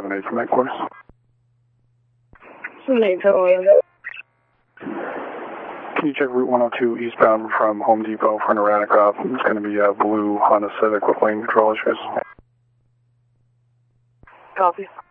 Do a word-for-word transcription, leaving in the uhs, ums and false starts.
seven eight from headquarters. seven eight, seven eight. Can you check Route one oh two eastbound from Home Depot for an erratic route? It's going to be a blue Honda Civic with lane control issues. Copy.